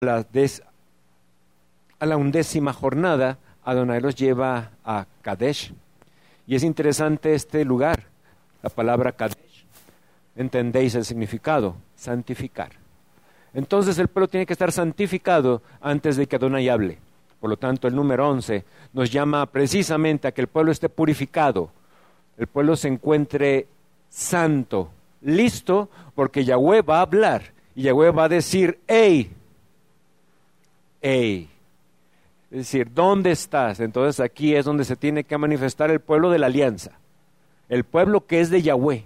a la 11ª jornada, Adonai los lleva a Kadesh. Y es interesante este lugar, la palabra Kadesh. ¿Entendéis el significado? Santificar. Entonces el pueblo tiene que estar santificado antes de que Adonai hable. Por lo tanto, el número 11 nos llama precisamente a que el pueblo esté purificado, el pueblo se encuentre santo, listo, porque Yahweh va a hablar y Yahweh va a decir, ¡Ey! ¡Ey! Es decir, ¿dónde estás? Entonces aquí es donde se tiene que manifestar el pueblo de la alianza, el pueblo que es de Yahweh.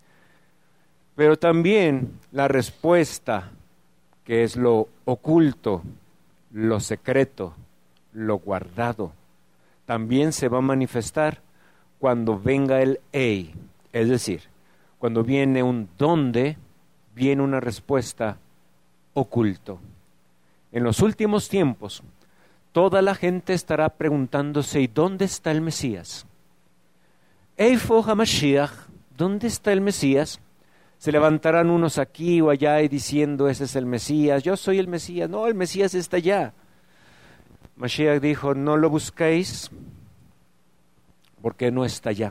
Pero también la respuesta, que es lo oculto, lo secreto, lo guardado, también se va a manifestar cuando venga el Ey, es decir, cuando viene un dónde, viene una respuesta oculto. En los últimos tiempos, toda la gente estará preguntándose, ¿y dónde está el Mesías? Eifo HaMashiach, ¿dónde está el Mesías? Se levantarán unos aquí o allá y diciendo, ese es el Mesías, yo soy el Mesías. No, el Mesías está allá. Mashiach dijo, no lo busquéis porque no está allá.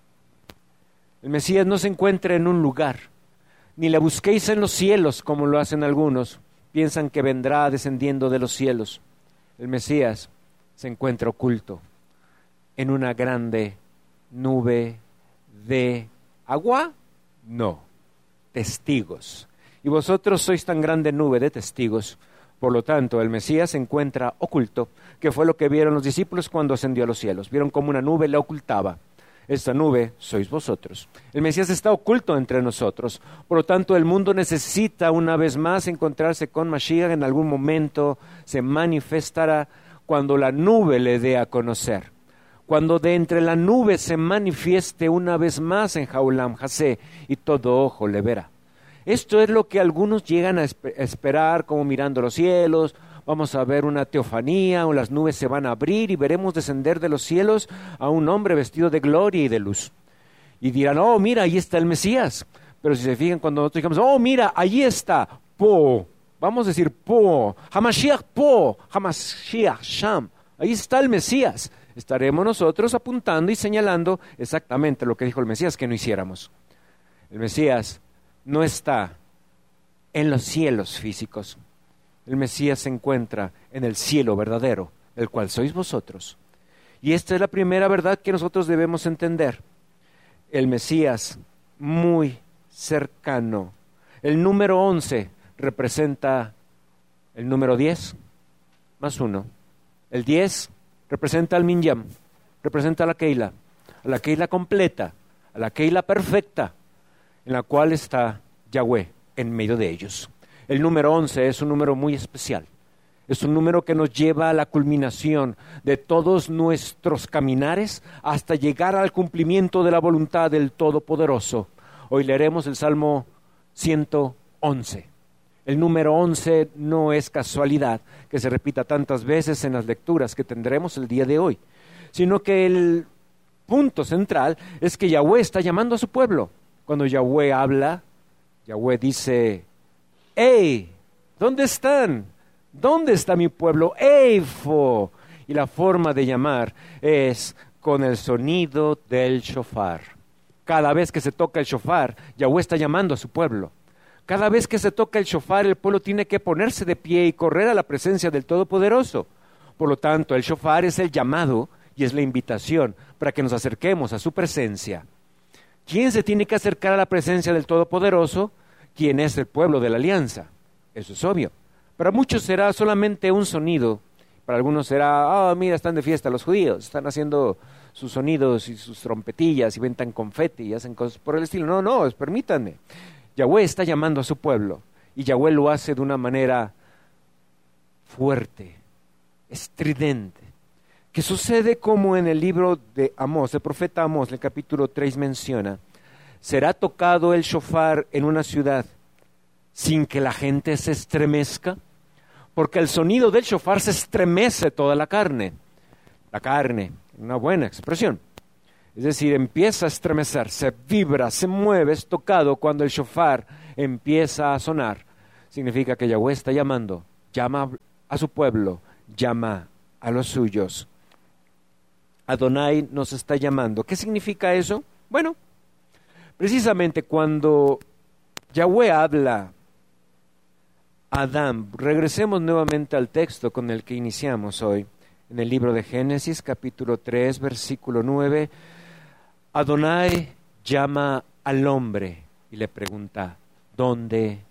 El Mesías no se encuentra en un lugar, ni la busquéis en los cielos como lo hacen algunos. Piensan que vendrá descendiendo de los cielos. El Mesías se encuentra oculto en una grande nube de agua. No, testigos. Y vosotros sois tan grande nube de testigos. Por lo tanto, el Mesías se encuentra oculto, que fue lo que vieron los discípulos cuando ascendió a los cielos. Vieron como una nube le ocultaba. Esta nube sois vosotros. El Mesías está oculto entre nosotros. Por lo tanto, el mundo necesita una vez más encontrarse con Mashiach. En algún momento se manifestará cuando la nube le dé a conocer. Cuando de entre la nube se manifieste una vez más en Jaulam Jasé y todo ojo le verá. Esto es lo que algunos llegan a esperar, como mirando los cielos. Vamos a ver una teofanía, o las nubes se van a abrir y veremos descender de los cielos a un hombre vestido de gloria y de luz. Y dirán, oh, mira, ahí está el Mesías. Pero si se fijan, cuando nosotros digamos, oh, mira, ahí está, po, vamos a decir po, Hamashiach po, Hamashiach sham, ahí está el Mesías. Estaremos nosotros apuntando y señalando exactamente lo que dijo el Mesías que no hiciéramos. El Mesías no está en los cielos físicos. El Mesías se encuentra en el cielo verdadero, el cual sois vosotros. Y esta es la primera verdad que nosotros debemos entender. El Mesías muy cercano. El número 11 representa el número 10 más 1. El 10 representa al Minyam, representa a la Keila completa, a la Keila perfecta, en la cual está Yahweh en medio de ellos. El número 11 es un número muy especial. Es un número que nos lleva a la culminación de todos nuestros caminares hasta llegar al cumplimiento de la voluntad del Todopoderoso. Hoy leeremos el Salmo 111. El número 11 no es casualidad que se repita tantas veces en las lecturas que tendremos el día de hoy, sino que el punto central es que Yahweh está llamando a su pueblo. Cuando Yahweh habla, Yahweh dice, ¡Ey! ¿Dónde están? ¿Dónde está mi pueblo? ¡Eifo! Y la forma de llamar es con el sonido del shofar. Cada vez que se toca el shofar, Yahweh está llamando a su pueblo. Cada vez que se toca el shofar, el pueblo tiene que ponerse de pie y correr a la presencia del Todopoderoso. Por lo tanto, el shofar es el llamado y es la invitación para que nos acerquemos a su presencia. ¿Quién se tiene que acercar a la presencia del Todopoderoso? ¿Quién es el pueblo de la alianza? Eso es obvio. Para muchos será solamente un sonido. Para algunos será, mira, están de fiesta los judíos, están haciendo sus sonidos y sus trompetillas y ventan confeti y hacen cosas por el estilo. No, permítanme. Yahweh está llamando a su pueblo y Yahweh lo hace de una manera fuerte, estridente, que sucede como en el libro de Amós, el profeta Amós, en el capítulo 3 menciona, será tocado el shofar en una ciudad sin que la gente se estremezca, porque el sonido del shofar se estremece toda la carne, una buena expresión. Es decir, empieza a estremecer, se vibra, se mueve, es tocado cuando el shofar empieza a sonar. Significa que Yahweh está llamando llama a su pueblo, llama a los suyos. Adonai nos está llamando. ¿Qué significa eso? Bueno, precisamente cuando Yahweh habla a Adán, regresemos nuevamente al texto con el que iniciamos hoy, en el libro de Génesis, capítulo 3, versículo 9, Adonai llama al hombre y le pregunta, ¿dónde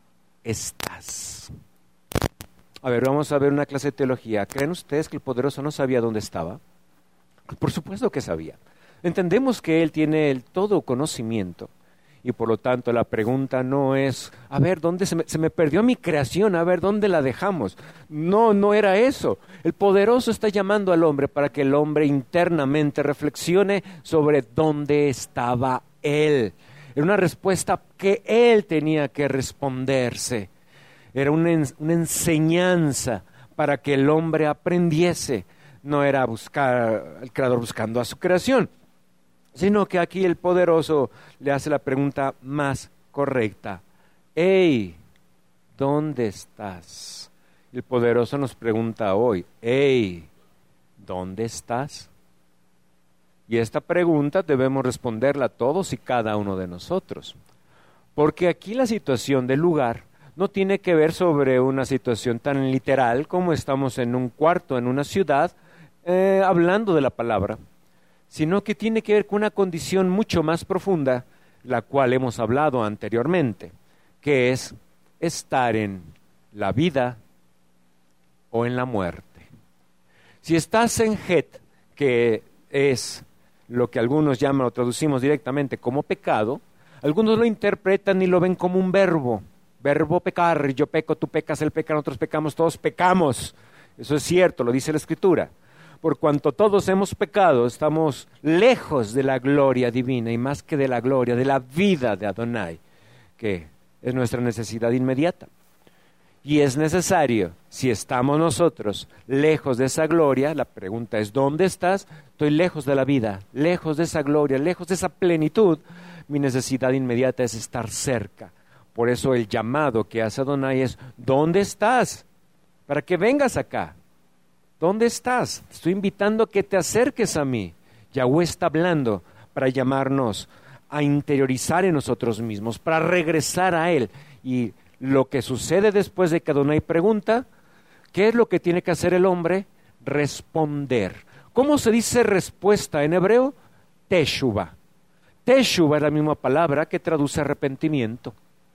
estás? A ver, vamos a ver una clase de teología. ¿Creen ustedes que el poderoso no sabía dónde estaba? Por supuesto que sabía. Entendemos que Él tiene el todo conocimiento y por lo tanto la pregunta no es, a ver, ¿dónde se me perdió mi creación? A ver, ¿dónde la dejamos? No, no era eso. El poderoso está llamando al hombre para que el hombre internamente reflexione sobre dónde estaba Él. Era una respuesta que Él tenía que responderse. Era una enseñanza para que el hombre aprendiese. No era el creador buscando a su creación, sino que aquí el poderoso le hace la pregunta más correcta. ¡Ey! ¿Dónde estás? El poderoso nos pregunta hoy, ¡ey! ¿Dónde estás? Y esta pregunta debemos responderla todos y cada uno de nosotros. Porque aquí la situación del lugar no tiene que ver sobre una situación tan literal como estamos en un cuarto, en una ciudad, hablando de la palabra, sino que tiene que ver con una condición mucho más profunda, la cual hemos hablado anteriormente, que es estar en la vida o en la muerte. Si estás en Het, que es lo que algunos llaman o traducimos directamente como pecado, algunos lo interpretan y lo ven como un verbo pecar, yo peco, tú pecas, él peca, nosotros pecamos, todos pecamos. Eso es cierto, lo dice la Escritura. Por cuanto todos hemos pecado, estamos lejos de la gloria divina y más que de la gloria, de la vida de Adonai, que es nuestra necesidad inmediata. Y es necesario, si estamos nosotros lejos de esa gloria, la pregunta es, ¿dónde estás? Estoy lejos de la vida, lejos de esa gloria, lejos de esa plenitud. Mi necesidad inmediata es estar cerca. Por eso el llamado que hace Adonai es, ¿dónde estás? Para que vengas acá. ¿Dónde estás? Te estoy invitando a que te acerques a mí. Yahweh está hablando para llamarnos a interiorizar en nosotros mismos, para regresar a Él. Y lo que sucede después de que Adonai pregunta, ¿qué es lo que tiene que hacer el hombre? Responder. ¿Cómo se dice respuesta en hebreo? Teshuva. Teshuva es la misma palabra que traduce arrepentimiento.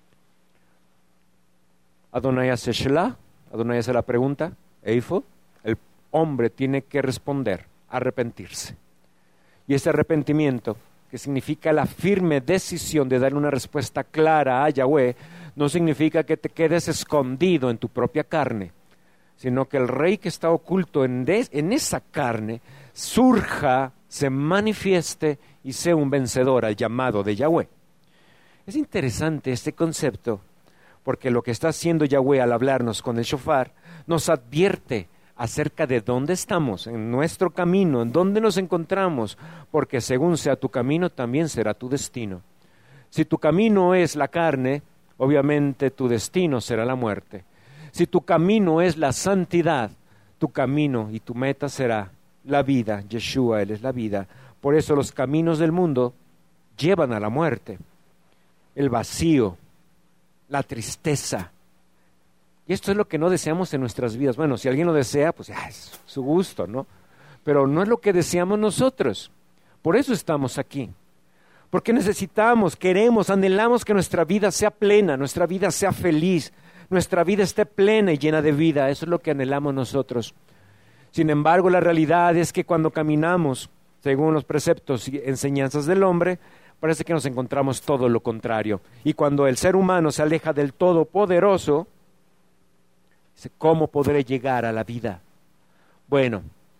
Adonai hace Shelah, Adonai hace la pregunta, Eifo, el hombre tiene que responder, arrepentirse. Y ese arrepentimiento, que significa la firme decisión de darle una respuesta clara a Yahweh, no significa que te quedes escondido en tu propia carne, sino que el rey que está oculto en esa carne surja, se manifieste y sea un vencedor al llamado de Yahweh. Es interesante este concepto, porque lo que está haciendo Yahweh al hablarnos con el shofar nos advierte acerca de dónde estamos, en nuestro camino, en dónde nos encontramos, porque según sea tu camino, también será tu destino. Si tu camino es la carne, obviamente tu destino será la muerte. Si tu camino es la santidad, tu camino y tu meta será la vida. Yeshua, Él es la vida. Por eso los caminos del mundo llevan a la muerte, el vacío, la tristeza. Y esto es lo que no deseamos en nuestras vidas. Bueno, si alguien lo desea, pues es su gusto, ¿no? Pero no es lo que deseamos nosotros. Por eso estamos aquí. Porque necesitamos, queremos, anhelamos que nuestra vida sea plena, nuestra vida sea feliz, nuestra vida esté plena y llena de vida. Eso es lo que anhelamos nosotros. Sin embargo, la realidad es que cuando caminamos, según los preceptos y enseñanzas del hombre, parece que nos encontramos todo lo contrario. Y cuando el ser humano se aleja del Todopoderoso, dice, ¿cómo podré llegar a la vida? Bueno,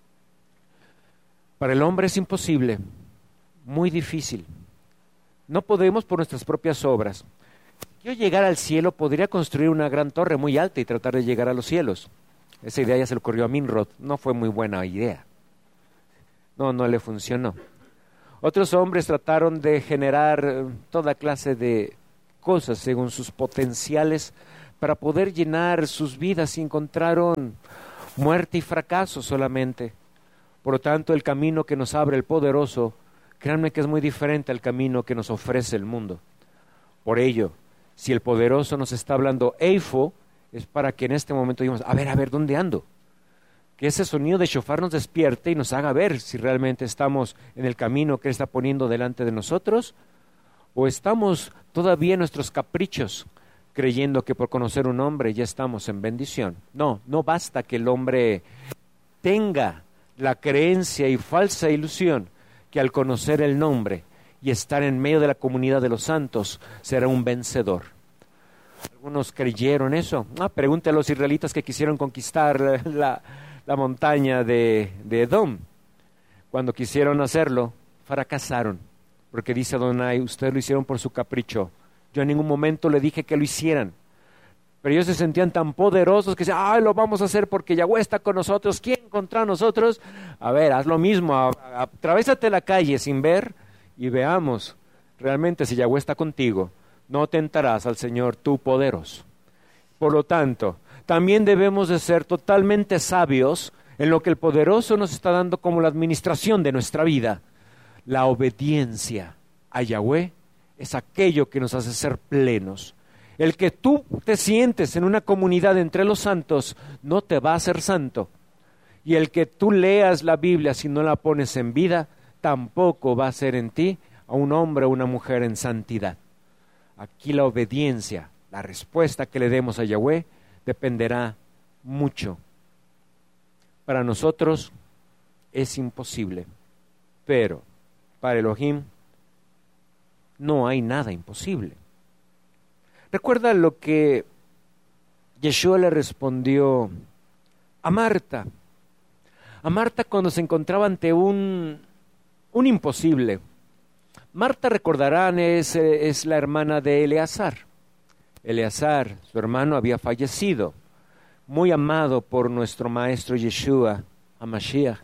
para el hombre es imposible, muy difícil. No podemos por nuestras propias obras. Yo llegar al cielo podría construir una gran torre muy alta y tratar de llegar a los cielos. Esa idea ya se le ocurrió a Nimrod, no fue muy buena idea. No le funcionó. Otros hombres trataron de generar toda clase de cosas según sus potenciales para poder llenar sus vidas y encontraron muerte y fracaso solamente. Por lo tanto, el camino que nos abre el poderoso, créanme que es muy diferente al camino que nos ofrece el mundo. Por ello, si el poderoso nos está hablando eifo, es para que en este momento digamos, a ver, ¿dónde ando? Que ese sonido de shofar nos despierte y nos haga ver si realmente estamos en el camino que Él está poniendo delante de nosotros, o estamos todavía en nuestros caprichos, creyendo que por conocer un hombre ya estamos en bendición. No basta que el hombre tenga la creencia y falsa ilusión que al conocer el nombre y estar en medio de la comunidad de los santos será un vencedor. Algunos creyeron eso. Pregúntale a los israelitas que quisieron conquistar la montaña de Edom. Cuando quisieron hacerlo, fracasaron. Porque dice Adonai, ustedes lo hicieron por su capricho. Yo en ningún momento le dije que lo hicieran. Pero ellos se sentían tan poderosos que decían, lo vamos a hacer porque Yahweh está con nosotros. ¿Quién contra nosotros? A ver, haz lo mismo. Atravésate la calle sin ver y veamos realmente si Yahweh está contigo. No tentarás al Señor tu poderoso. Por lo tanto, también debemos de ser totalmente sabios en lo que el poderoso nos está dando como la administración de nuestra vida. La obediencia a Yahweh es aquello que nos hace ser plenos. El que tú te sientes en una comunidad entre los santos no te va a hacer santo. Y el que tú leas la Biblia si no la pones en vida, tampoco va a ser en ti a un hombre o una mujer en santidad. Aquí la obediencia, la respuesta que le demos a Yahweh, dependerá mucho. Para nosotros es imposible, pero para Elohim no hay nada imposible. Recuerda lo que Yeshua le respondió a Marta. A Marta cuando se encontraba ante un imposible. Marta, recordarán, es la hermana de Eleazar. Eleazar, su hermano, había fallecido, muy amado por nuestro maestro Yeshua, HaMashiach,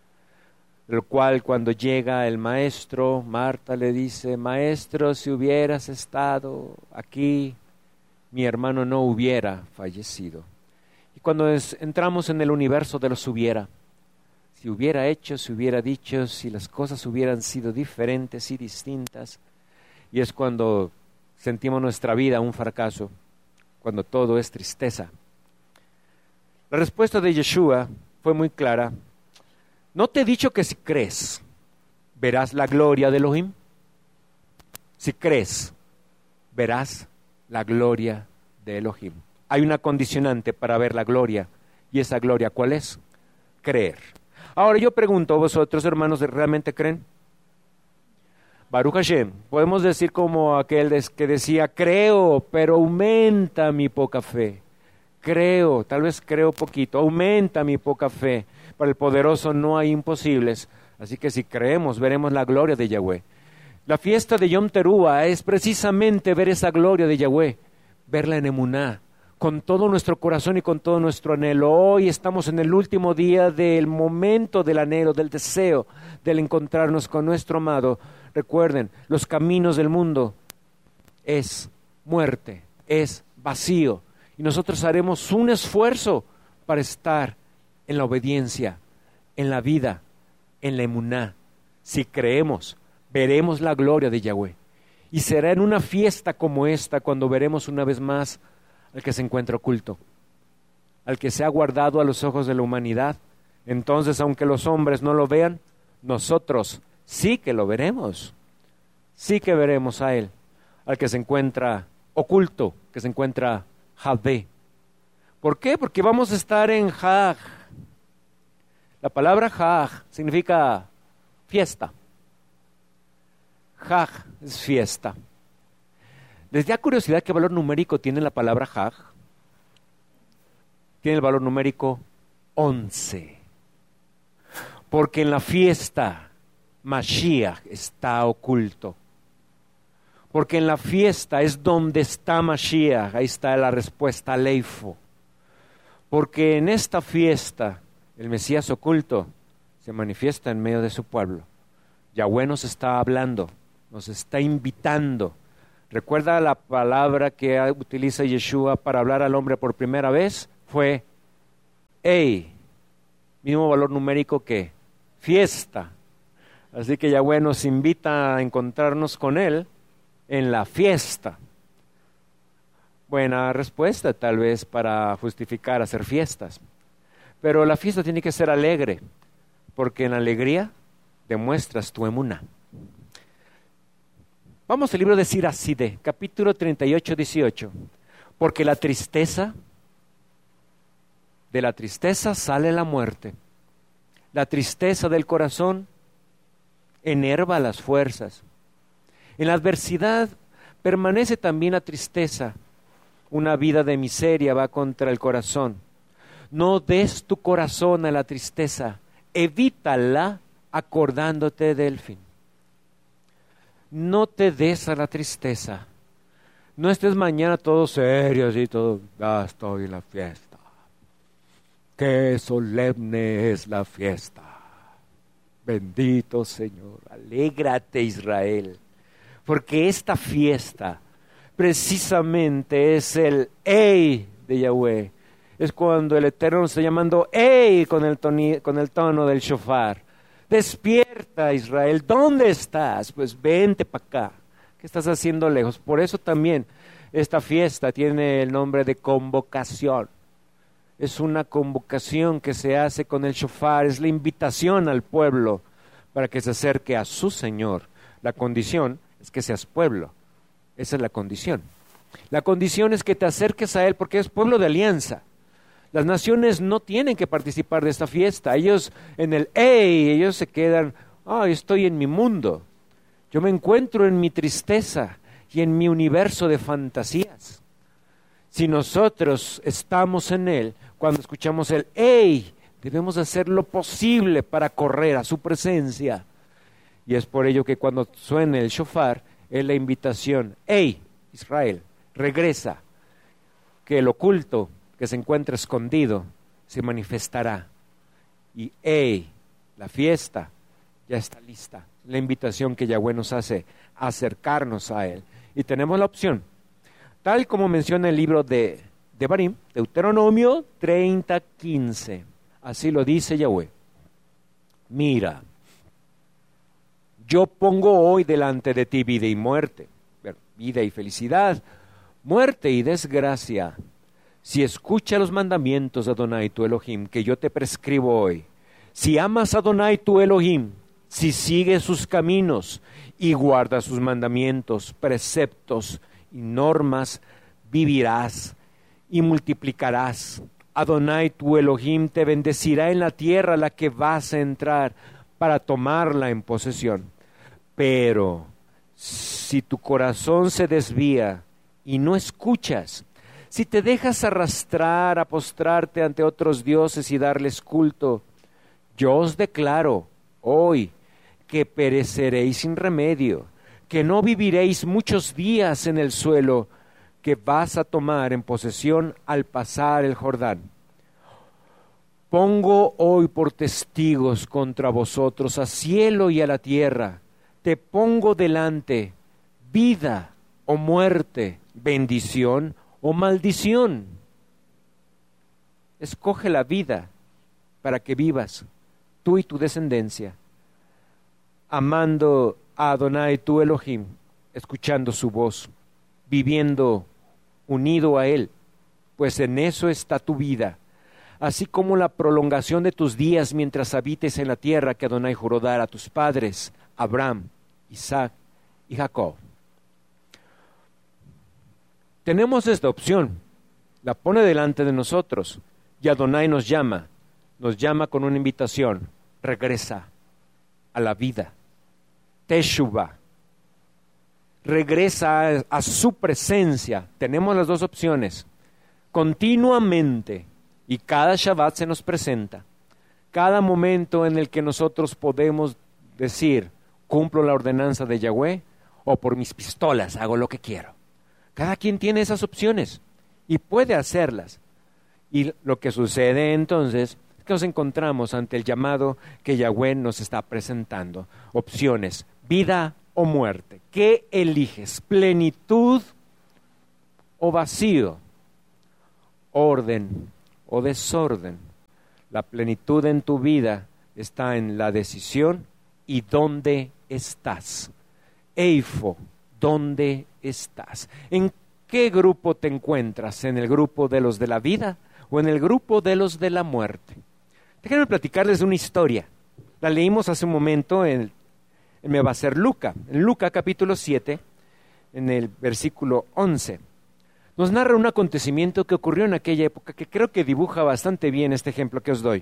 el cual cuando llega el maestro, Marta le dice, maestro, si hubieras estado aquí, mi hermano no hubiera fallecido. Y cuando entramos en el universo de los hubiera, si hubiera hecho, si hubiera dicho, si las cosas hubieran sido diferentes y distintas, y es cuando sentimos nuestra vida un fracaso, cuando todo es tristeza. La respuesta de Yeshua fue muy clara. ¿No te he dicho que si crees, verás la gloria de Elohim? Si crees, verás la gloria de Elohim. Hay una condicionante para ver la gloria, y esa gloria, ¿cuál es? Creer. Ahora yo pregunto, ¿vosotros, hermanos, realmente creen? Baruch Hashem, podemos decir como aquel que decía, creo, pero aumenta mi poca fe. Creo, tal vez creo poquito, aumenta mi poca fe. Para el poderoso no hay imposibles, así que si creemos, veremos la gloria de Yahweh. La fiesta de Yom Teruah es precisamente ver esa gloria de Yahweh, verla en Emuná, con todo nuestro corazón y con todo nuestro anhelo. Hoy estamos en el último día del momento del anhelo, del deseo, del encontrarnos con nuestro amado. Recuerden, los caminos del mundo es muerte, es vacío. Y nosotros haremos un esfuerzo para estar en la obediencia, en la vida, en la emuná. Si creemos, veremos la gloria de Yahweh. Y será en una fiesta como esta cuando veremos una vez más al que se encuentra oculto, al que se ha guardado a los ojos de la humanidad. Entonces, aunque los hombres no lo vean, nosotros sí que lo veremos. Sí que veremos a Él, al que se encuentra oculto, que se encuentra Jabé. ¿Por qué? Porque vamos a estar en Hag. La palabra Hag significa fiesta. Hag es fiesta. ¿Les da curiosidad qué valor numérico tiene la palabra Hag? Tiene el valor numérico 11. Porque en la fiesta Mashiach está oculto. Porque en la fiesta es donde está Mashiach, ahí está la respuesta al eifo. Porque en esta fiesta el Mesías oculto se manifiesta en medio de su pueblo. Yahweh nos está hablando, nos está invitando ¿Recuerda la palabra que utiliza Yeshua para hablar al hombre por primera vez? Fue, hey, mismo valor numérico que fiesta. Así que Yahweh nos invita a encontrarnos con Él en la fiesta. Buena respuesta tal vez para justificar hacer fiestas. Pero la fiesta tiene que ser alegre, porque en alegría demuestras tu emuná. Vamos al libro de Siracide, capítulo 38, 18. Porque de la tristeza sale la muerte. La tristeza del corazón enerva las fuerzas. En la adversidad permanece también la tristeza. Una vida de miseria va contra el corazón. No des tu corazón a la tristeza, evítala acordándote del fin. No te des a la tristeza. No estés mañana todo serio, así todo, ya estoy en la fiesta. Qué solemne es la fiesta. Bendito Señor, alégrate Israel, porque esta fiesta precisamente es el ey de Yahweh. Es cuando el Eterno nos está llamando ey con el tono del shofar. Despierta Israel, ¿dónde estás? Pues vente para acá. ¿Qué estás haciendo lejos? Por eso también esta fiesta tiene el nombre de convocación. Es una convocación que se hace con el shofar, es la invitación al pueblo para que se acerque a su Señor. La condición es que seas pueblo, esa es la condición. La condición es que te acerques a Él porque es pueblo de alianza. Las naciones no tienen que participar de esta fiesta. Ellos en el ellos se quedan, estoy en mi mundo. Yo me encuentro en mi tristeza y en mi universo de fantasías. Si nosotros estamos en Él, cuando escuchamos el debemos hacer lo posible para correr a su presencia. Y es por ello que cuando suene el shofar, es la invitación, Israel, regresa, que el oculto que se encuentra escondido se manifestará. Y la fiesta ya está lista. La invitación que Yahweh nos hace a acercarnos a Él. Y tenemos la opción, tal como menciona el libro de Devarim, Deuteronomio 30:15. Así lo dice Yahweh. Mira, yo pongo hoy delante de ti vida y muerte, vida y felicidad, muerte y desgracia. Si escuchas los mandamientos de Adonai tu Elohim, que yo te prescribo hoy, si amas a Adonai tu Elohim, si sigues sus caminos y guardas sus mandamientos, preceptos y normas, vivirás y multiplicarás. Adonai tu Elohim te bendecirá en la tierra a la que vas a entrar para tomarla en posesión. Pero si tu corazón se desvía y no escuchas, si te dejas arrastrar a postrarte ante otros dioses y darles culto, yo os declaro hoy que pereceréis sin remedio, que no viviréis muchos días en el suelo que vas a tomar en posesión al pasar el Jordán. Pongo hoy por testigos contra vosotros al cielo y a la tierra. Te pongo delante vida o muerte, bendición o maldición. Escoge la vida para que vivas, tú y tu descendencia, amando a Adonai tu Elohim, escuchando su voz, viviendo unido a Él, pues en eso está tu vida, así como la prolongación de tus días mientras habites en la tierra que Adonai juró dar a tus padres, Abraham, Isaac y Jacob. Tenemos esta opción, la pone delante de nosotros, y Adonai nos llama con una invitación, regresa a la vida, Teshuvah, regresa a su presencia. Tenemos las dos opciones, continuamente, y cada Shabbat se nos presenta, cada momento en el que nosotros podemos decir, cumplo la ordenanza de Yahweh, o por mis pistolas hago lo que quiero. Cada quien tiene esas opciones y puede hacerlas. Y lo que sucede entonces es que nos encontramos ante el llamado que Yahweh nos está presentando. Opciones, vida o muerte? ¿Qué eliges? ¿Plenitud o vacío? ¿Orden o desorden? La plenitud en tu vida está en la decisión y dónde estás. Eifo, ¿dónde estás? ¿En qué grupo te encuentras? ¿En el grupo de los de la vida o en el grupo de los de la muerte? Déjenme platicarles una historia. La leímos hace un momento, me va a ser Lucas. En Lucas capítulo 7, en el versículo 11, nos narra un acontecimiento que ocurrió en aquella época que creo que dibuja bastante bien este ejemplo que os doy.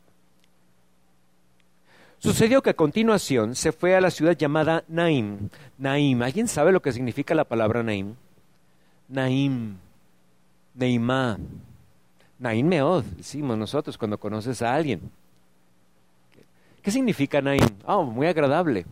Sucedió que a continuación se fue a la ciudad llamada Naim. Naim, ¿alguien sabe lo que significa la palabra Naim? Naim, Neimá, Naim Meod, decimos nosotros cuando conoces a alguien. ¿Qué significa Naim? Muy agradable.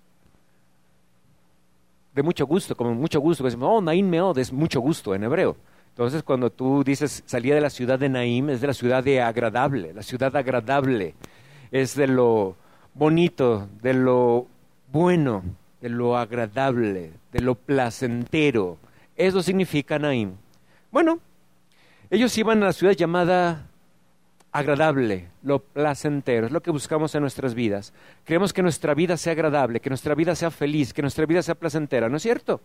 De mucho gusto, como mucho gusto. Decimos, Naim Meod es mucho gusto en hebreo. Entonces, cuando tú dices salía de la ciudad de Naim, es de la ciudad de agradable. La ciudad agradable es de lo bonito, de lo bueno, de lo agradable, de lo placentero. Eso significa Naim. Bueno, ellos iban a la ciudad llamada agradable, lo placentero, es lo que buscamos en nuestras vidas. Queremos que nuestra vida sea agradable, que nuestra vida sea feliz, que nuestra vida sea placentera, ¿no es cierto?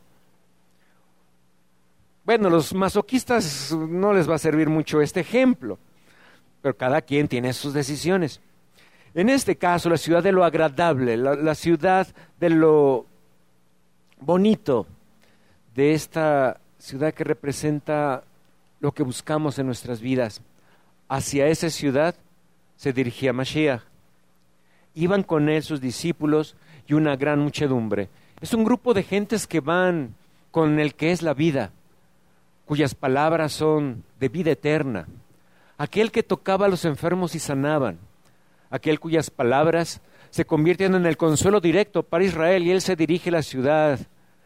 Bueno, los masoquistas no les va a servir mucho este ejemplo, pero cada quien tiene sus decisiones. En este caso, la ciudad de lo agradable, la ciudad de lo bonito, de esta ciudad que representa lo que buscamos en nuestras vidas. Hacia esa ciudad se dirigía Mashiach. Iban con él sus discípulos y una gran muchedumbre. Es un grupo de gentes que van con el que es la vida, cuyas palabras son de vida eterna. Aquel que tocaba a los enfermos y sanaban. Aquel cuyas palabras se convierten en el consuelo directo para Israel y él se dirige a la ciudad.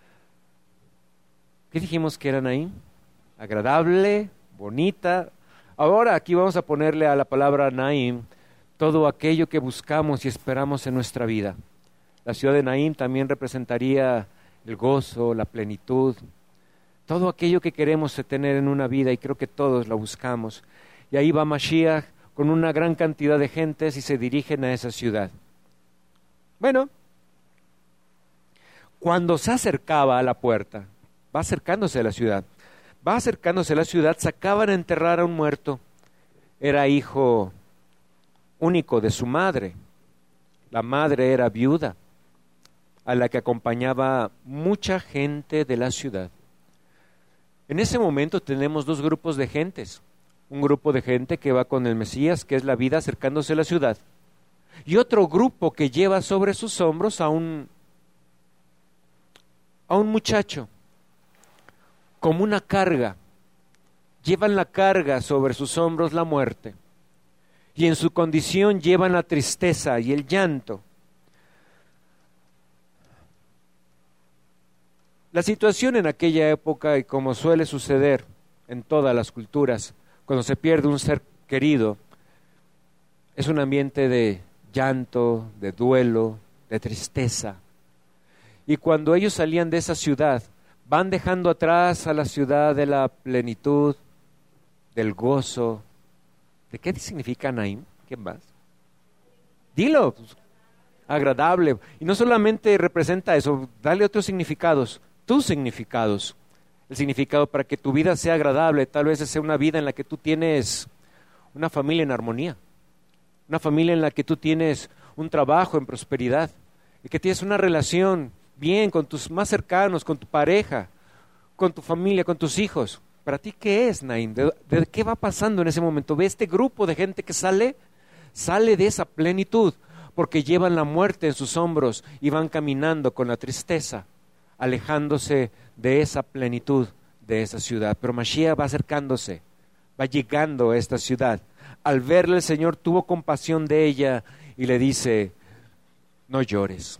¿Qué dijimos que eran ahí? Agradable, bonita. Ahora aquí vamos a ponerle a la palabra Naim todo aquello que buscamos y esperamos en nuestra vida. La ciudad de Naim también representaría el gozo, la plenitud, todo aquello que queremos tener en una vida y creo que todos lo buscamos. Y ahí va Mashiach con una gran cantidad de gentes y se dirigen a esa ciudad. Bueno, cuando se acercaba a la puerta, va acercándose a la ciudad, se acaban de enterrar a un muerto. Era hijo único de su madre. La madre era viuda, a la que acompañaba mucha gente de la ciudad. En ese momento tenemos dos grupos de gentes. Un grupo de gente que va con el Mesías, que es la vida acercándose a la ciudad. Y otro grupo que lleva sobre sus hombros a un muchacho, como una carga. Llevan la carga sobre sus hombros la muerte. Y en su condición llevan la tristeza y el llanto. La situación en aquella época, y como suele suceder en todas las culturas, cuando se pierde un ser querido, es un ambiente de llanto, de duelo, de tristeza. Y cuando ellos salían de esa ciudad, van dejando atrás a la ciudad de la plenitud, del gozo. ¿De qué significa Naim? ¿Quién más? Dilo. Agradable. Y no solamente representa eso, dale otros significados, tus significados. El significado para que tu vida sea agradable, tal vez sea una vida en la que tú tienes una familia en armonía, una familia en la que tú tienes un trabajo en prosperidad y que tienes una relación bien con tus más cercanos, con tu pareja, con tu familia, con tus hijos. ¿Para ti qué es, Naim? ¿De qué va pasando en ese momento? Ve este grupo de gente que sale de esa plenitud, porque llevan la muerte en sus hombros y van caminando con la tristeza, alejándose de esa plenitud de esa ciudad. Pero Mashiach va acercándose, va llegando a esta ciudad. Al verle el Señor tuvo compasión de ella y le dice, no llores.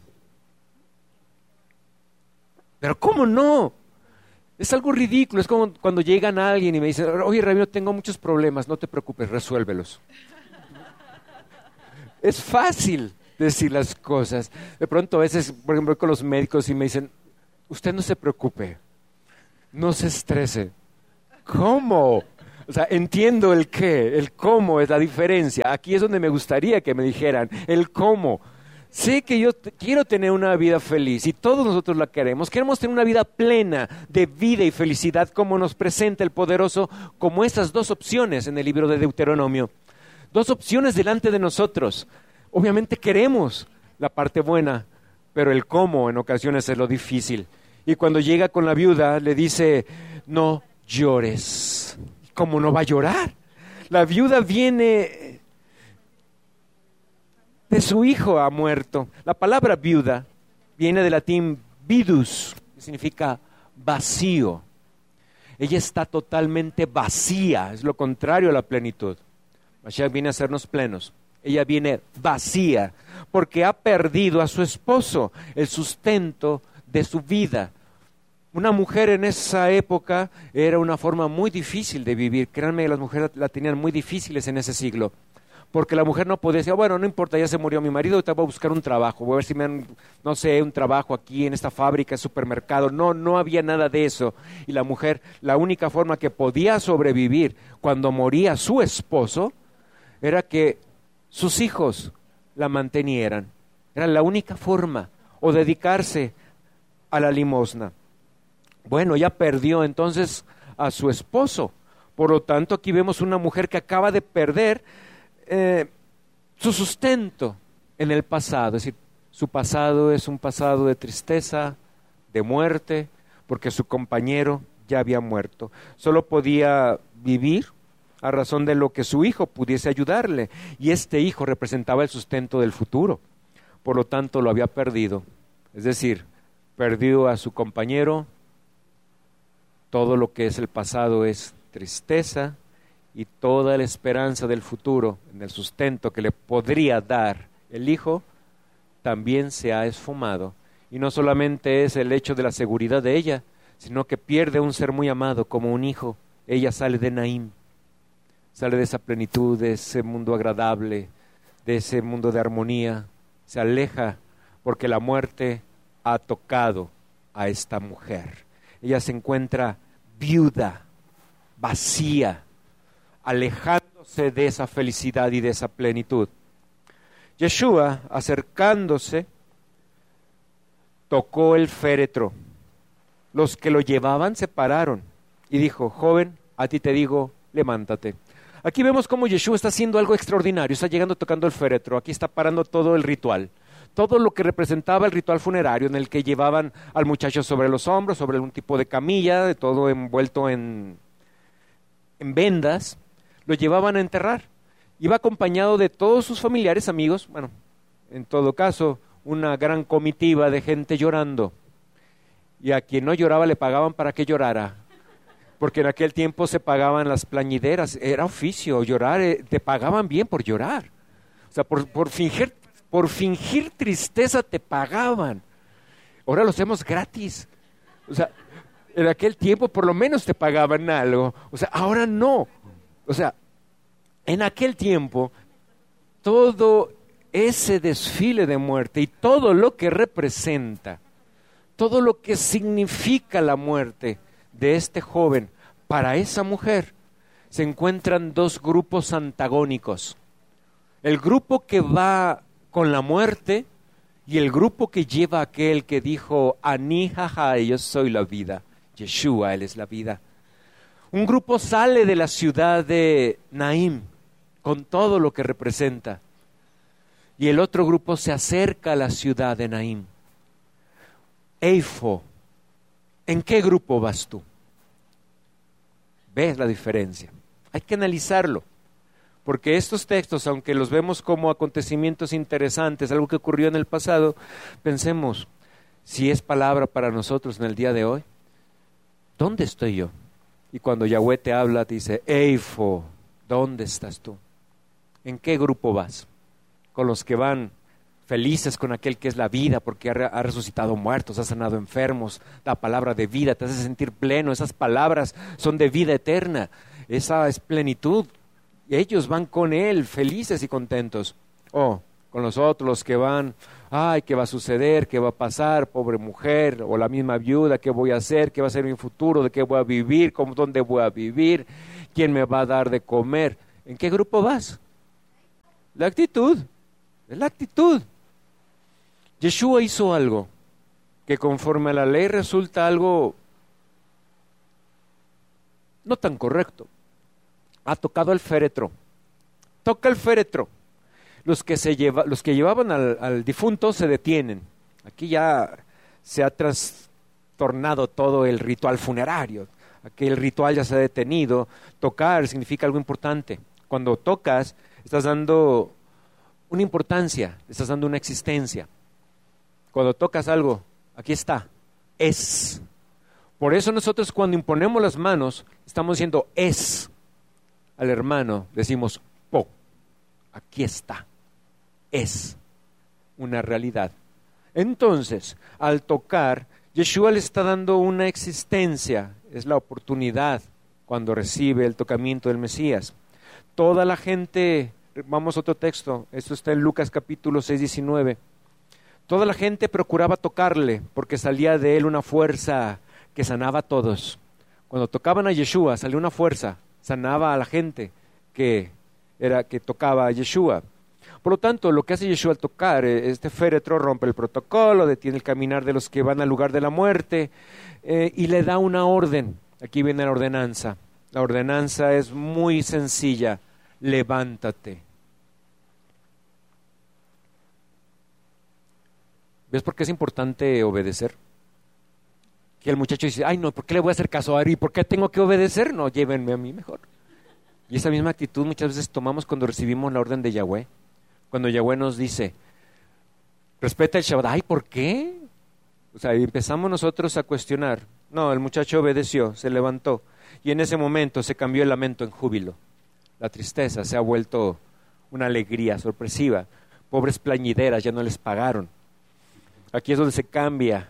Pero ¿cómo no? Es algo ridículo, es como cuando llegan a alguien y me dicen, oye, Rabino, tengo muchos problemas, no te preocupes, resuélvelos. Es fácil, decir las cosas. De pronto a veces, por ejemplo, con los médicos y me dicen, usted no se preocupe, no se estrese. ¿Cómo? O sea, entiendo el qué, el cómo es la diferencia. Aquí es donde me gustaría que me dijeran el cómo. Sé que yo quiero tener una vida feliz y todos nosotros la queremos. Queremos tener una vida plena de vida y felicidad como nos presenta el Poderoso, como estas dos opciones en el libro de Deuteronomio. Dos opciones delante de nosotros. Obviamente queremos la parte buena, pero el cómo en ocasiones es lo difícil. Y cuando llega con la viuda le dice, no llores. ¿Cómo no va a llorar? La viuda viene de su hijo ha muerto. La palabra viuda viene del latín vidus, que significa vacío. Ella está totalmente vacía, es lo contrario a la plenitud. Mashiach viene a hacernos plenos. Ella viene vacía porque ha perdido a su esposo, el sustento de su vida. Una mujer en esa época era una forma muy difícil de vivir. Créanme, las mujeres la tenían muy difíciles en ese siglo. Porque la mujer no podía decir, bueno, no importa, ya se murió mi marido, ahorita voy a buscar un trabajo, voy a ver si me dan, no sé, un trabajo aquí en esta fábrica, supermercado. No había nada de eso. Y la mujer, la única forma que podía sobrevivir cuando moría su esposo, era que sus hijos la mantenieran. Era la única forma, o dedicarse a la limosna. Bueno, ya perdió entonces a su esposo. Por lo tanto, aquí vemos una mujer que acaba de perder su sustento en el pasado. Es decir, su pasado es un pasado de tristeza, de muerte, porque su compañero ya había muerto. Solo podía vivir a razón de lo que su hijo pudiese ayudarle. Y este hijo representaba el sustento del futuro. Por lo tanto, lo había perdido. Es decir, perdió a su compañero. Todo lo que es el pasado es tristeza, y toda la esperanza del futuro, en el sustento que le podría dar el hijo, también se ha esfumado. Y no solamente es el hecho de la seguridad de ella, sino que pierde un ser muy amado como un hijo. Ella sale de Naim, sale de esa plenitud, de ese mundo agradable, de ese mundo de armonía, se aleja porque la muerte ha tocado a esta mujer. Ella se encuentra viuda, vacía, alejándose de esa felicidad y de esa plenitud. Yeshua, acercándose, tocó el féretro. Los que lo llevaban se pararon y dijo, joven, a ti te digo, levántate. Aquí vemos cómo Yeshua está haciendo algo extraordinario, está llegando tocando el féretro, aquí está parando todo el ritual. Todo lo que representaba el ritual funerario en el que llevaban al muchacho sobre los hombros, sobre un tipo de camilla, de todo envuelto en vendas, lo llevaban a enterrar. Iba acompañado de todos sus familiares, amigos, bueno, en todo caso, una gran comitiva de gente llorando. Y a quien no lloraba le pagaban para que llorara. Porque en aquel tiempo se pagaban las plañideras, era oficio llorar, te pagaban bien por llorar. O sea, por fingir tristeza te pagaban. Ahora lo hacemos gratis. O sea, en aquel tiempo por lo menos te pagaban algo. O sea, ahora no. O sea, en aquel tiempo, todo ese desfile de muerte y todo lo que representa, todo lo que significa la muerte de este joven para esa mujer, se encuentran dos grupos antagónicos. El grupo que va con la muerte y el grupo que lleva a aquel que dijo, Ani Hahai, yo soy la vida. Yeshua, Él es la vida. Un grupo sale de la ciudad de Naim con todo lo que representa. Y el otro grupo se acerca a la ciudad de Naim. Eifo, ¿en qué grupo vas tú? ¿Ves la diferencia? Hay que analizarlo. Porque estos textos, aunque los vemos como acontecimientos interesantes, algo que ocurrió en el pasado, pensemos, si es palabra para nosotros en el día de hoy, ¿dónde estoy yo? Y cuando Yahweh te habla, te dice, Eifo, ¿dónde estás tú? ¿En qué grupo vas? ¿Con los que van felices con aquel que es la vida, porque ha resucitado muertos, ha sanado enfermos, la palabra de vida, te hace sentir pleno, esas palabras son de vida eterna, esa es plenitud? Ellos van con Él, felices y contentos. O con los otros, los que van, ay, ¿qué va a suceder? ¿Qué va a pasar? Pobre mujer, o la misma viuda, ¿qué voy a hacer? ¿Qué va a ser mi futuro? ¿De qué voy a vivir? ¿Dónde voy a vivir? ¿Quién me va a dar de comer? ¿En qué grupo vas? La actitud, es la actitud. Yeshua hizo algo que conforme a la ley resulta algo no tan correcto. Ha tocado el féretro. Toca el féretro. Los que llevaban al difunto se detienen. Aquí ya se ha trastornado todo el ritual funerario. Aquí el ritual ya se ha detenido. Tocar significa algo importante. Cuando tocas, estás dando una importancia, estás dando una existencia. Cuando tocas algo, aquí está, es. Por eso nosotros cuando imponemos las manos, estamos diciendo es. Al hermano decimos po, aquí está. Es una realidad. Entonces, al tocar, Yeshua le está dando una existencia, es la oportunidad cuando recibe el tocamiento del Mesías. Toda la gente, vamos a otro texto, esto está en Lucas capítulo 6, 19. Toda la gente procuraba tocarle porque salía de él una fuerza que sanaba a todos. Cuando tocaban a Yeshua, salía una fuerza, sanaba a la gente que tocaba a Yeshua. Por lo tanto, lo que hace Yeshua al tocar este féretro rompe el protocolo, detiene el caminar de los que van al lugar de la muerte y le da una orden. Aquí viene la ordenanza. La ordenanza es muy sencilla. Levántate. ¿Ves por qué es importante obedecer? Que el muchacho dice, ay no, ¿por qué le voy a hacer caso a Ari? ¿Por qué tengo que obedecer? No, llévenme a mí mejor. Y esa misma actitud muchas veces tomamos cuando recibimos la orden de Yahweh. Cuando Yahweh nos dice, respeta el Shabbat, ay, ¿por qué? O sea, empezamos nosotros a cuestionar. No, el muchacho obedeció, se levantó. Y en ese momento se cambió el lamento en júbilo. La tristeza se ha vuelto una alegría sorpresiva. Pobres plañideras ya no les pagaron. Aquí es donde se cambia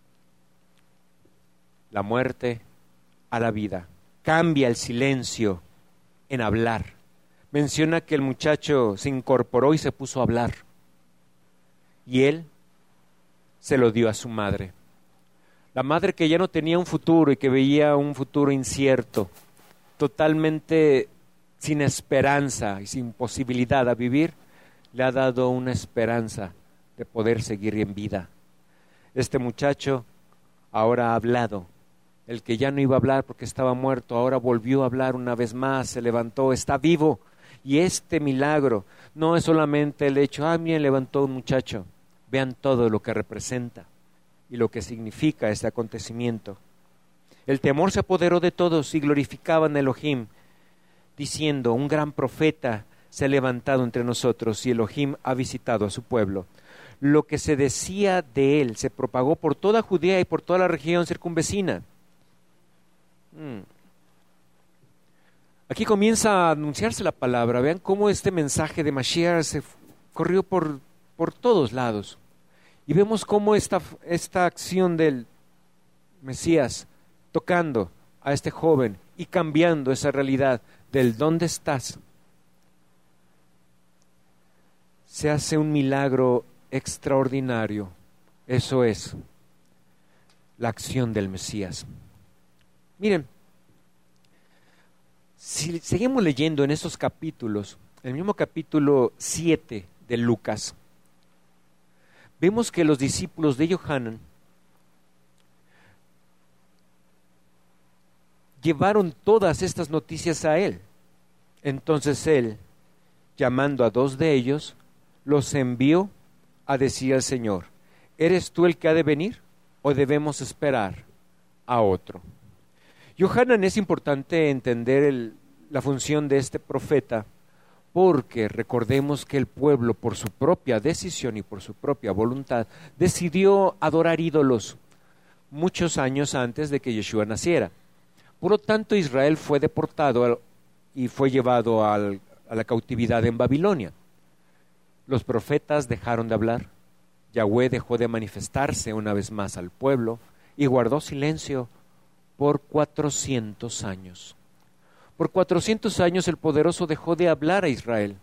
la muerte a la vida. Cambia el silencio en hablar. Menciona que el muchacho se incorporó y se puso a hablar. Y él se lo dio a su madre. La madre que ya no tenía un futuro y que veía un futuro incierto, totalmente sin esperanza y sin posibilidad a vivir, le ha dado una esperanza de poder seguir en vida. Este muchacho ahora ha hablado. El que ya no iba a hablar porque estaba muerto, ahora volvió a hablar una vez más, se levantó, está vivo. Y este milagro no es solamente el hecho, miren, levantó un muchacho. Vean todo lo que representa y lo que significa este acontecimiento. El temor se apoderó de todos y glorificaban a Elohim, diciendo, un gran profeta se ha levantado entre nosotros y Elohim ha visitado a su pueblo. Lo que se decía de él se propagó por toda Judea y por toda la región circunvecina. Aquí comienza a anunciarse la palabra. Vean cómo este mensaje de Mashiach se corrió por todos lados. Y vemos cómo esta acción del Mesías tocando a este joven y cambiando esa realidad del ¿dónde estás? Se hace un milagro extraordinario. Eso es la acción del Mesías. Miren, si seguimos leyendo en estos capítulos, el mismo capítulo 7 de Lucas, vemos que los discípulos de Yohanan llevaron todas estas noticias a él. Entonces él, llamando a 2 de ellos, los envió a decir al Señor, ¿eres tú el que ha de venir o debemos esperar a otro? Yohanan, es importante entender la función de este profeta, porque recordemos que el pueblo, por su propia decisión y por su propia voluntad, decidió adorar ídolos muchos años antes de que Yeshua naciera. Por lo tanto, Israel fue deportado y fue llevado a la cautividad en Babilonia. Los profetas dejaron de hablar, Yahweh dejó de manifestarse una vez más al pueblo y guardó silencio por 400 años. Por 400 años el poderoso dejó de hablar a Israel.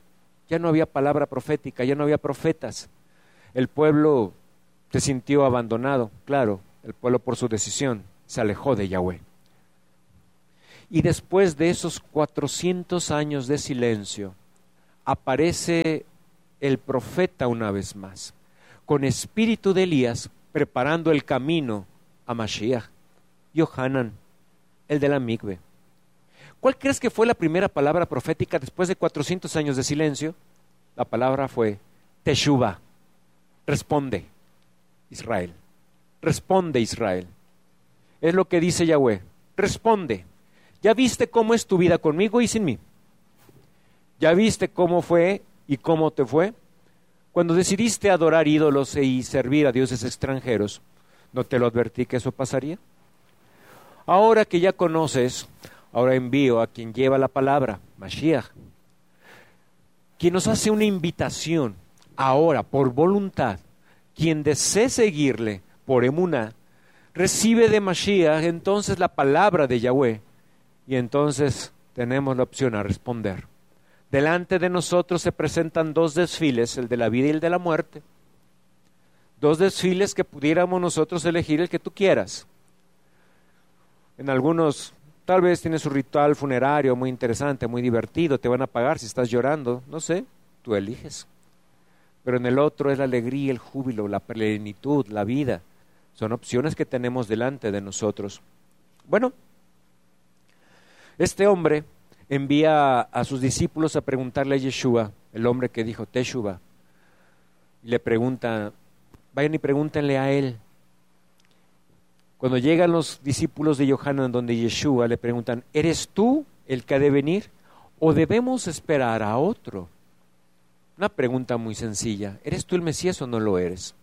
Ya no había palabra profética, ya no había profetas. El pueblo se sintió abandonado, claro, el pueblo por su decisión se alejó de Yahweh. Y después de esos 400 años de silencio, aparece el profeta una vez más, con espíritu de Elías, preparando el camino a Mashiach. Yohanan, el de la Migbe. ¿Cuál crees que fue la primera palabra profética después de 400 años de silencio? La palabra fue Teshuvah. Responde, Israel. Responde, Israel. Es lo que dice Yahweh. Responde. ¿Ya viste cómo es tu vida conmigo y sin mí? ¿Ya viste cómo fue y cómo te fue? Cuando decidiste adorar ídolos y servir a dioses extranjeros, ¿no te lo advertí que eso pasaría? Ahora que ya conoces, ahora envío a quien lleva la palabra, Mashiach, quien nos hace una invitación, ahora por voluntad, quien desee seguirle por emuná, recibe de Mashiach entonces la palabra de Yahweh, y entonces tenemos la opción a responder. Delante de nosotros se presentan dos desfiles, el de la vida y el de la muerte. Dos desfiles que pudiéramos nosotros elegir el que tú quieras. En algunos, tal vez tienes su ritual funerario muy interesante, muy divertido, te van a pagar si estás llorando, no sé, tú eliges. Pero en el otro es la alegría, el júbilo, la plenitud, la vida. Son opciones que tenemos delante de nosotros. Bueno, este hombre envía a sus discípulos a preguntarle a Yeshua, el hombre que dijo Teshuvah, y le pregunta, vayan y pregúntenle a él. Cuando llegan los discípulos de Yohanan donde Yeshua, le preguntan, ¿eres tú el que ha de venir o debemos esperar a otro? Una pregunta muy sencilla, ¿eres tú el Mesías o no lo eres?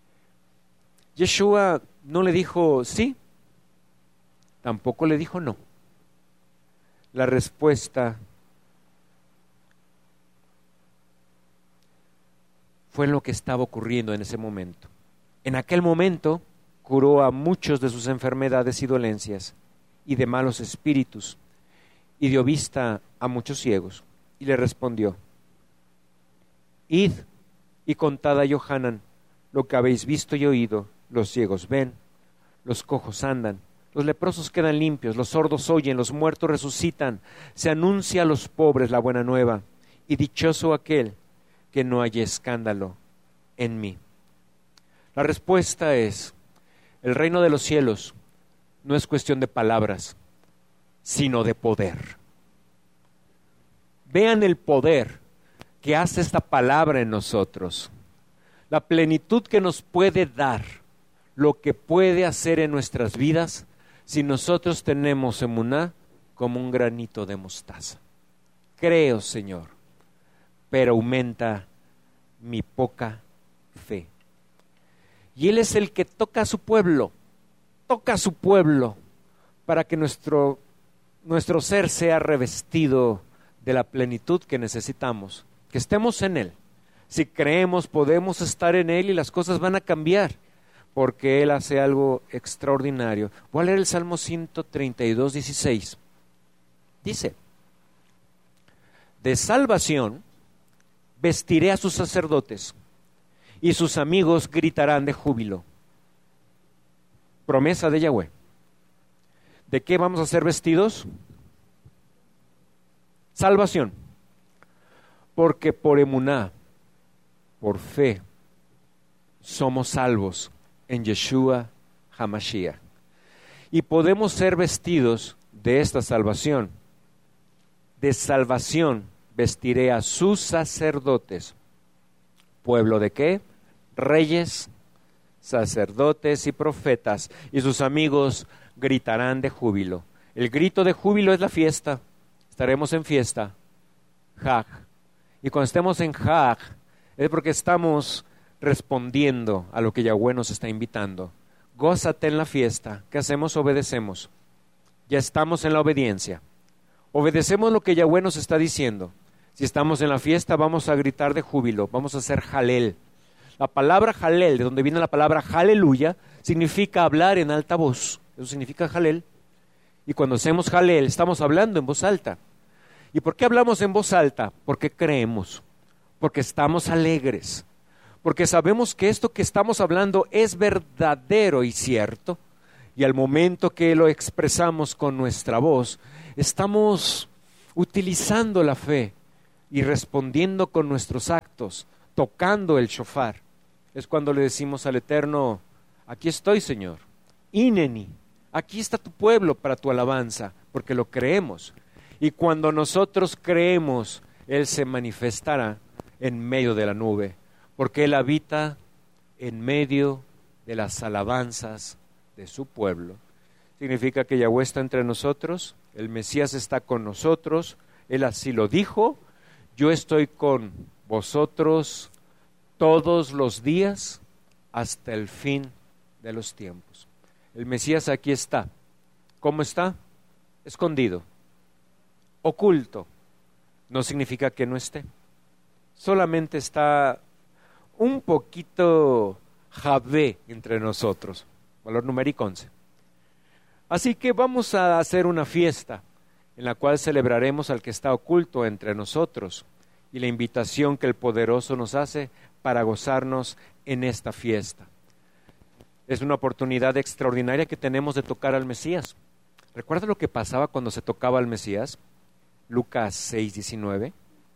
Yeshua no le dijo sí, tampoco le dijo no. La respuesta fue lo que estaba ocurriendo en ese momento. En aquel momento curó a muchos de sus enfermedades y dolencias y de malos espíritus, y dio vista a muchos ciegos. Y le respondió, id y contad a Yohanan lo que habéis visto y oído. Los ciegos ven, los cojos andan, los leprosos quedan limpios, los sordos oyen, los muertos resucitan. Se anuncia a los pobres la buena nueva, y dichoso aquel que no haya escándalo en mí. La respuesta es, el reino de los cielos no es cuestión de palabras, sino de poder. Vean el poder que hace esta palabra en nosotros, la plenitud que nos puede dar, lo que puede hacer en nuestras vidas si nosotros tenemos emuná como un granito de mostaza. Creo, Señor, pero aumenta mi poca fe. Y Él es el que toca a su pueblo para que nuestro ser sea revestido de la plenitud que necesitamos, que estemos en Él. Si creemos, podemos estar en Él y las cosas van a cambiar, porque Él hace algo extraordinario. Voy a leer el Salmo 132, 16. Dice, de salvación vestiré a sus sacerdotes, y sus amigos gritarán de júbilo. Promesa de Yahweh. ¿De qué vamos a ser vestidos? Salvación. Porque por emuná, por fe, somos salvos en Yeshua HaMashiach. Y podemos ser vestidos de esta salvación. De salvación vestiré a sus sacerdotes. ¿Pueblo de qué? Reyes, sacerdotes y profetas, y sus amigos gritarán de júbilo. El grito de júbilo es la fiesta. Estaremos en fiesta, Hag. Y cuando estemos en Hag, es porque estamos respondiendo a lo que Yahweh nos está invitando. Gózate en la fiesta. ¿Qué hacemos? Obedecemos. Ya estamos en la obediencia. Obedecemos lo que Yahweh nos está diciendo. Si estamos en la fiesta, vamos a gritar de júbilo, vamos a hacer jalel. La palabra jalel, de donde viene la palabra aleluya, significa hablar en alta voz. Eso significa jalel. Y cuando hacemos jalel, estamos hablando en voz alta. ¿Y por qué hablamos en voz alta? Porque creemos. porque estamos alegres, porque sabemos que esto que estamos hablando es verdadero y cierto, y al momento que lo expresamos con nuestra voz, estamos utilizando la fe y respondiendo con nuestros actos, tocando el shofar. Es cuando le decimos al Eterno: aquí estoy, Señor, Hineni, aquí está tu pueblo para tu alabanza, porque lo creemos. Y cuando nosotros creemos, Él se manifestará en medio de la nube, porque Él habita en medio de las alabanzas de su pueblo. Significa que Yahweh está entre nosotros, el Mesías está con nosotros, Él así lo dijo: yo estoy con vosotros todos los días hasta el fin de los tiempos. El Mesías aquí está. ¿Cómo está? Escondido, oculto. No significa que no esté. Solamente está un poquito Javé entre nosotros. Valor numérico 11. Así que vamos a hacer una fiesta en la cual celebraremos al que está oculto entre nosotros y la invitación que el Poderoso nos hace para gozarnos en esta fiesta. Es una oportunidad extraordinaria que tenemos de tocar al Mesías. ¿Recuerda lo que pasaba cuando se tocaba al Mesías? Lucas 6:19.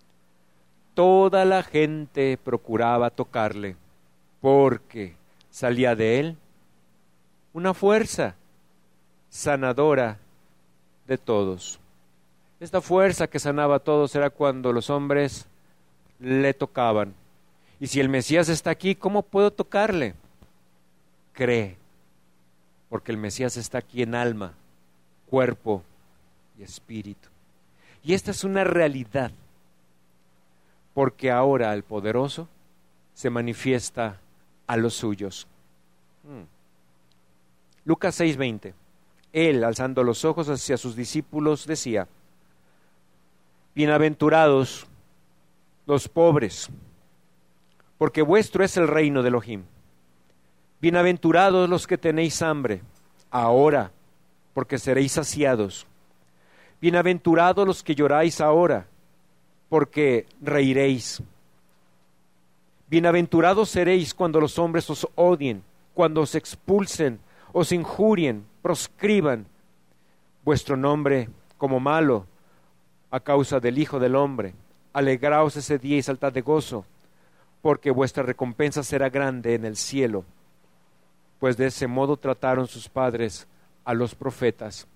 Toda la gente procuraba tocarle, porque salía de él una fuerza sanadora de todos. Esta fuerza que sanaba a todos era cuando los hombres le tocaban. Y si el Mesías está aquí, ¿cómo puedo tocarle? Cree, porque el Mesías está aquí en alma, cuerpo y espíritu. Y esta es una realidad, porque ahora el Poderoso se manifiesta a los suyos. Lucas 6:20. Él, alzando los ojos hacia sus discípulos, decía: bienaventurados los pobres, porque vuestro es el reino de Elohim. Bienaventurados los que tenéis hambre, ahora, porque seréis saciados. Bienaventurados los que lloráis ahora, porque reiréis. Bienaventurados seréis cuando los hombres os odien, cuando os expulsen, os injurien, proscriban vuestro nombre como malo a causa del Hijo del Hombre. Alegraos ese día y saltad de gozo, porque vuestra recompensa será grande en el cielo, pues de ese modo trataron sus padres a los profetas.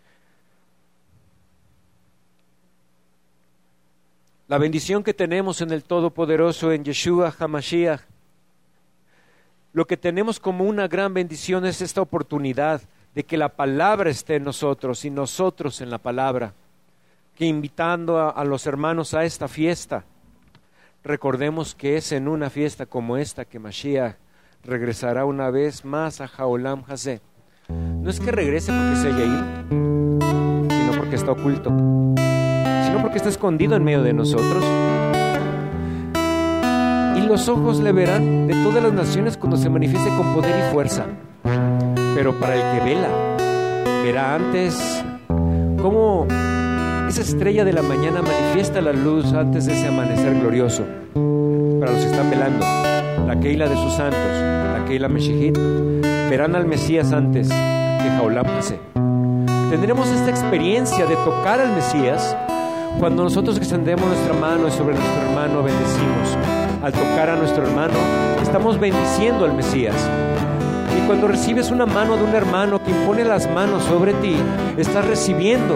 La bendición que tenemos en el Todopoderoso, en Yeshua HaMashiach, lo que tenemos como una gran bendición es esta oportunidad de que la palabra esté en nosotros y nosotros en la palabra, que invitando a los hermanos a esta fiesta, recordemos que es en una fiesta como esta que Mashiach regresará una vez más a Haolam Hazeh. No es que regrese porque se haya ido, sino porque está oculto, sino porque está escondido en medio de nosotros. Y los ojos le verán de todas las naciones cuando se manifieste con poder y fuerza. Pero para el que vela, verá antes cómo esa estrella de la mañana manifiesta la luz antes de ese amanecer glorioso. Para los que están velando, la Keila de sus santos, la Keila Meshihit, verán al Mesías antes que Haolam Hazeh. Tendremos esta experiencia de tocar al Mesías cuando nosotros extendemos nuestra mano y sobre nuestro hermano bendecimos. Al tocar a nuestro hermano, estamos bendiciendo al Mesías. Y cuando recibes una mano de un hermano que impone las manos sobre ti, estás recibiendo.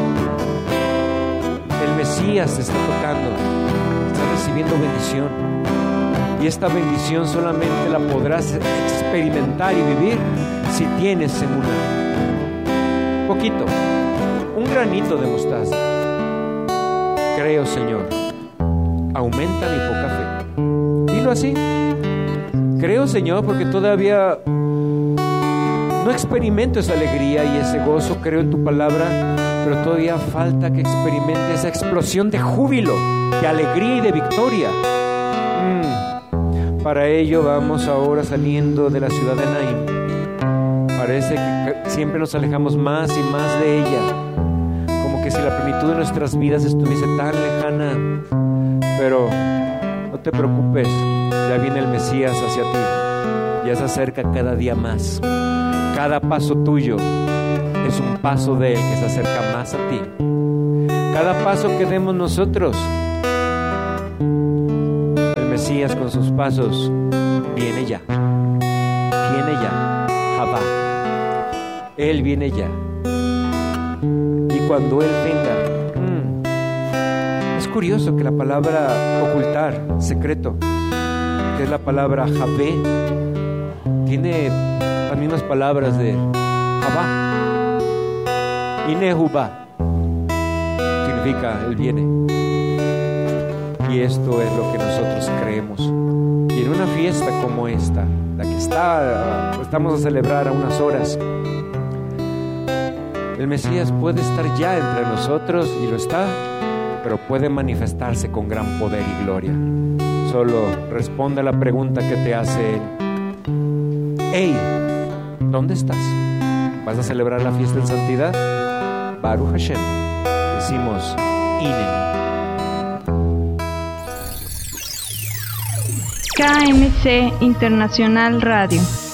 El Mesías te está tocando, estás recibiendo bendición. Y esta bendición solamente la podrás experimentar y vivir si tienes emuná. Poquito, un granito de mostaza. Creo, Señor, aumenta mi poca fe. Dilo así. Creo, Señor, porque todavía no experimento esa alegría y ese gozo. Creo en tu palabra, pero todavía falta que experimente esa explosión de júbilo, de alegría y de victoria. Para ello vamos ahora saliendo de la ciudad de Naim. Parece que siempre nos alejamos más y más de ella, como que si la plenitud de nuestras vidas estuviese tan lejana, pero te preocupes, ya viene el Mesías hacia ti, ya se acerca cada día más. Cada paso tuyo es un paso de Él que se acerca más a ti. Cada paso que demos nosotros, el Mesías con sus pasos viene ya. Viene ya. Jabá. Él viene ya. Y cuando Él venga, es curioso que la palabra ocultar, secreto, que es la palabra Javé, tiene las mismas palabras de Jabá. Y Nehubá significa Él viene. Y esto es lo que nosotros creemos. Y en una fiesta como esta, la que estamos a celebrar a unas horas, el Mesías puede estar ya entre nosotros, y lo está, pero puede manifestarse con gran poder y gloria. Solo responde a la pregunta que te hace Él. Hey, ¿dónde estás? ¿Vas a celebrar la fiesta en santidad? Baruch Hashem. Decimos, Hineni. KMC Internacional Radio.